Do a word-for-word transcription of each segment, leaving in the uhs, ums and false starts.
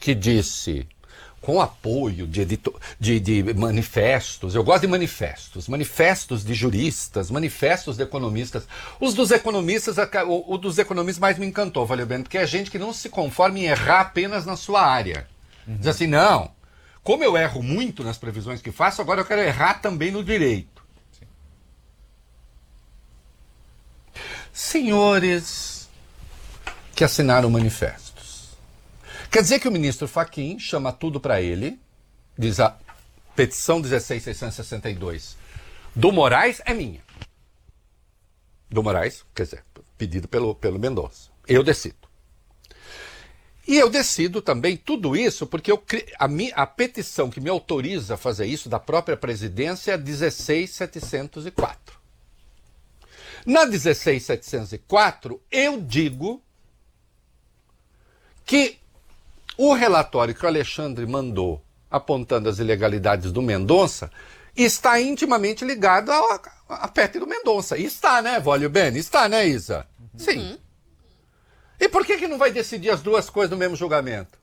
que disse, com apoio de, edito, de, de manifestos, eu gosto de manifestos, manifestos de juristas, manifestos de economistas. Os dos economistas, o, o dos economistas mais me encantou, valeu bem, porque é gente que não se conforma em errar apenas na sua área. Uhum. Diz assim, não, como eu erro muito nas previsões que faço, agora eu quero errar também no direito. Sim. Senhores que assinaram manifestos. Quer dizer que o ministro Fachin chama tudo para ele, diz a petição dezesseis mil seiscentos e sessenta e dois do Moraes é minha. Do Moraes, quer dizer, pedido pelo, pelo Mendonça. Eu decido. E eu decido também tudo isso porque eu, a, mi, a petição que me autoriza a fazer isso da própria presidência é a dezesseis mil setecentos e quatro. Na dezesseis mil setecentos e quatro, eu digo que o relatório que o Alexandre mandou apontando as ilegalidades do Mendonça está intimamente ligado à P E C do Mendonça. E está, né, Vólio Bene? Está, né, Isa? Uhum. Sim. E por que que não vai decidir as duas coisas no mesmo julgamento?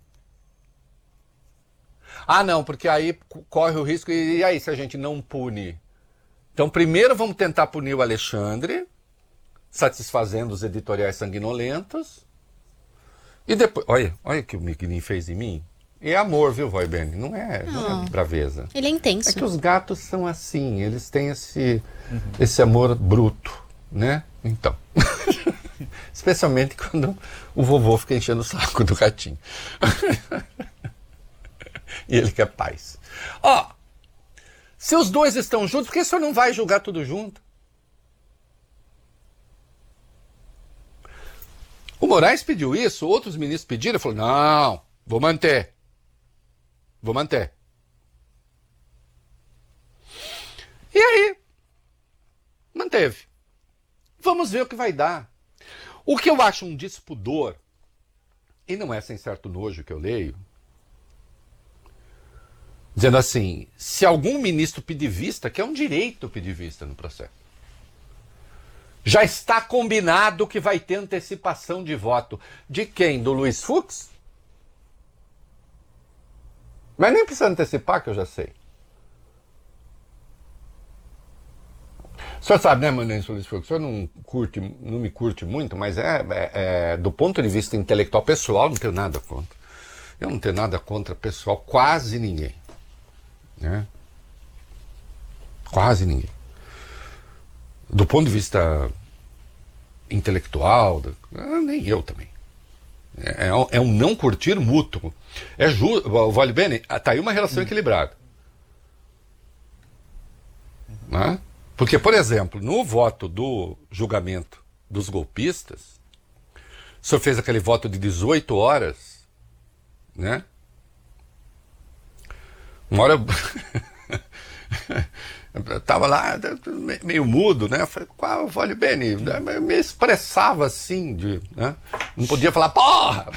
Ah, não, porque aí corre o risco, e aí se a gente não pune? Então, primeiro vamos tentar punir o Alexandre, satisfazendo os editoriais sanguinolentos. E depois, olha, olha o que o Miguelinho fez em mim. É amor, viu, Vai Bene? Não é, não. não é braveza. Ele é intenso. É que os gatos são assim, eles têm esse, uhum. esse amor bruto, né? Então. Especialmente quando o vovô fica enchendo o saco do gatinho. E ele quer paz. Ó, se os dois estão juntos, por que o senhor não vai julgar tudo junto? O Moraes pediu isso, outros ministros pediram, ele falou, não, vou manter. Vou manter. E aí, manteve. Vamos ver o que vai dar. O que eu acho um despudor, e não é sem certo nojo que eu leio, dizendo assim, se algum ministro pedir vista, que é um direito pedir vista no processo, já está combinado que vai ter antecipação de voto. De quem? Do Luiz Fux? Mas nem precisa antecipar, que eu já sei. O senhor sabe, né, Manense Luiz Fux? O senhor não, curte, não me curte muito, mas é, é, é do ponto de vista intelectual, pessoal, não tenho nada contra. Eu não tenho nada contra pessoal, quase ninguém. Né? Quase ninguém. Do ponto de vista intelectual, nem eu também. É, é um não curtir mútuo. É justo. Vale bem, está aí uma relação equilibrada. Né? Porque, por exemplo, no voto do julgamento dos golpistas, o senhor fez aquele voto de dezoito horas, né? Uma hora. Eu tava lá, meio mudo, né? Eu falei, qual, Vale Bene? Eu me expressava assim, de, né? Não podia falar, porra!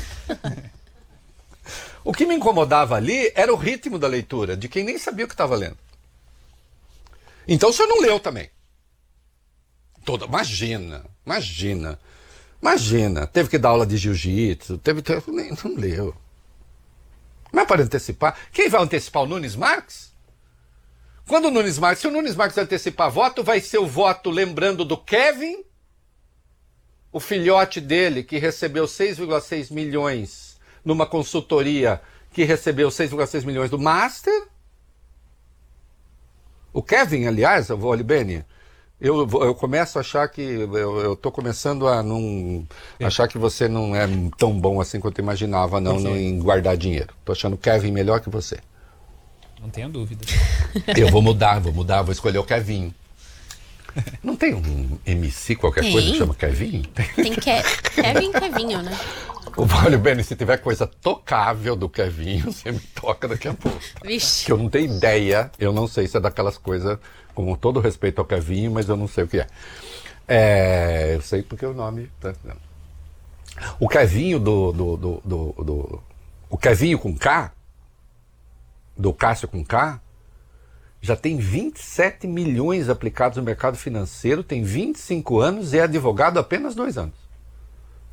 O que me incomodava ali era o ritmo da leitura, de quem nem sabia o que estava lendo. Então o senhor não leu também. Toda, imagina, imagina, imagina. Teve que dar aula de jiu-jitsu, teve, teve, nem, não leu. Mas para antecipar, quem vai antecipar o Nunes Marques? Quando o Nunes Marques, se o Nunes Marques antecipar voto, vai ser o voto lembrando do Kevin, o filhote dele, que recebeu seis vírgula seis milhões numa consultoria, que recebeu seis vírgula seis milhões do Master. O Kevin, aliás, eu vou ali, Beni, eu, eu começo a achar que, eu estou começando a não é. achar que você não é tão bom assim quanto eu imaginava, não, não em guardar dinheiro. Estou achando o Kevin melhor que você. Não tenho dúvida. Eu vou mudar, vou mudar, vou escolher o Kevin. Não tem um M C qualquer tem. coisa que chama Kevin? Tem Ke Kevin Kevinho, né? O Vale Bene, se tiver coisa tocável do Kevin, você me toca daqui a pouco. Vixe. Que eu não tenho ideia, eu não sei se é daquelas coisas, com todo respeito ao Kevin, mas eu não sei o que é. É eu sei porque o nome... O Kevinho do... do, do, do, do o Kevinho com K, do Cássio com K, já tem vinte e sete milhões aplicados no mercado financeiro, tem vinte e cinco anos e é advogado há apenas dois anos.